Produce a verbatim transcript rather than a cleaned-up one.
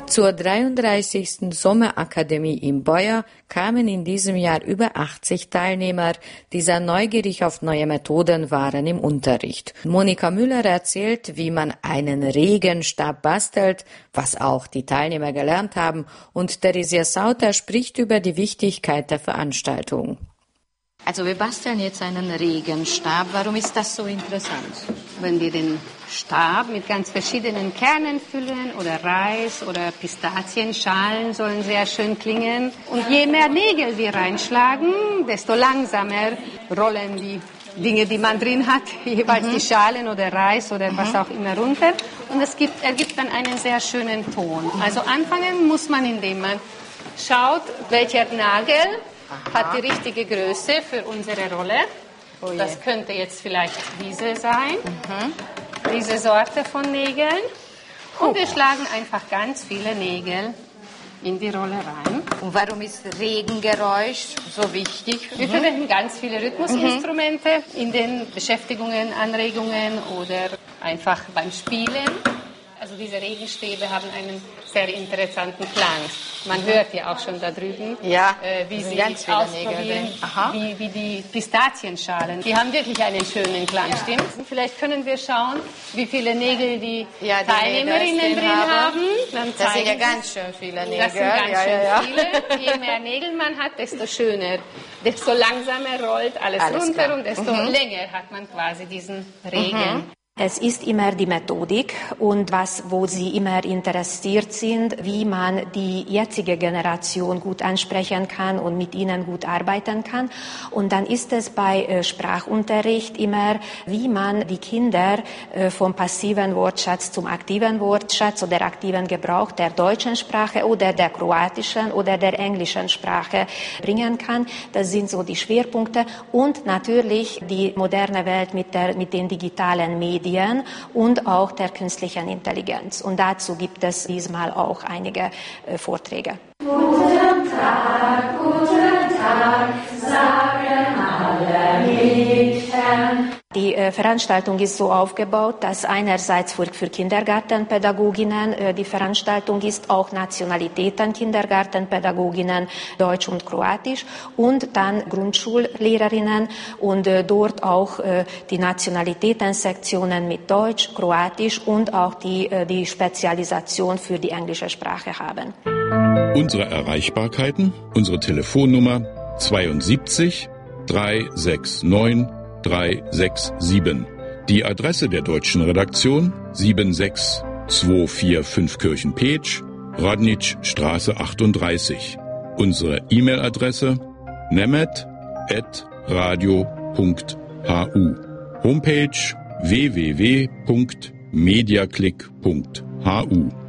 Zur dreiunddreißigsten Sommerakademie in Beuer kamen in diesem Jahr über achtzig Teilnehmer, die sehr neugierig auf neue Methoden waren im Unterricht. Monika Müller erzählt, wie man einen Regenstab bastelt, was auch die Teilnehmer gelernt haben, und Theresia Sauter spricht über die Wichtigkeit der Veranstaltung. Also wir basteln jetzt einen Regenstab. Warum ist das so interessant? Wenn wir den Stab mit ganz verschiedenen Kernen füllen oder Reis oder Pistazienschalen sollen sehr schön klingen. Und je mehr Nägel wir reinschlagen, desto langsamer rollen die Dinge, die man drin hat, jeweils mhm. die Schalen oder Reis oder mhm. was auch immer runter. Und es gibt, ergibt dann einen sehr schönen Ton. Also anfangen muss man, indem man schaut, welcher Nagel Aha. hat die richtige Größe für unsere Rolle. Oh das könnte jetzt vielleicht diese sein, mhm. diese Sorte von Nägeln. Und wir schlagen einfach ganz viele Nägel in die Rolle rein. Und warum ist Regengeräusch so wichtig? Wir mhm. verwenden ganz viele Rhythmusinstrumente mhm. in den Beschäftigungen, Anregungen oder einfach beim Spielen. Also diese Regenstäbe haben einen sehr interessanten Klang. Man mhm. hört ja auch schon da drüben, ja, äh, wie sie ganz ausprobieren, wie, wie die Pistazienschalen. Die haben wirklich einen schönen Klang, ja. stimmt? Vielleicht können wir schauen, wie viele Nägel die, ja, die Teilnehmerinnen drin haben. haben. Dann das sind ja ganz schön viele Nägel. Das sind ganz ja, schön ja, ja. viele. Je mehr Nägel man hat, desto schöner, desto langsamer rollt alles, alles runter klar. und desto mhm. länger hat man quasi diesen Regen. Mhm. Es ist immer die Methodik und was, wo Sie immer interessiert sind, wie man die jetzige Generation gut ansprechen kann und mit ihnen gut arbeiten kann. Und dann ist es bei äh, Sprachunterricht immer, wie man die Kinder äh, vom passiven Wortschatz zum aktiven Wortschatz oder aktiven Gebrauch der deutschen Sprache oder der kroatischen oder der englischen Sprache bringen kann. Das sind so die Schwerpunkte und natürlich die moderne Welt mit der, mit den digitalen Medien und auch der künstlichen Intelligenz. Und dazu gibt es diesmal auch einige äh, Vorträge. Guten Tag, guten Tag, sagen alle Mädchen. Die äh, Veranstaltung ist so aufgebaut, dass einerseits für, für Kindergartenpädagoginnen äh, die Veranstaltung ist, auch Nationalitäten Kindergartenpädagoginnen, Deutsch und Kroatisch und dann Grundschullehrerinnen und äh, dort auch äh, die Nationalitätensektionen mit Deutsch, Kroatisch und auch die, äh, die Spezialisation für die englische Sprache haben. Unsere Erreichbarkeiten, unsere Telefonnummer zweiundsiebzig dreihundertneunundsechzig drei sechs sieben. Die Adresse der deutschen Redaktion sieben sechs zwei vier fünf Kirchenpeetsch, Radnitzstraße achtunddreißig. Unsere E-Mail-Adresse nemet at radio punkt hu. Homepage w w w punkt mediaclick punkt hu.